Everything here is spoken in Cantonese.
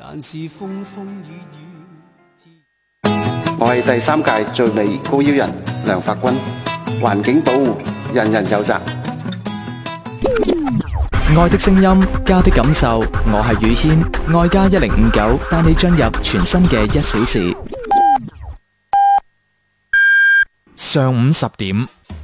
我係第3屆最美高腰人梁發軍，環境保護人人有責。 愛的聲音，家的感受，我係宇軒，愛家1059帶你進入全新嘅1小時。上午10點。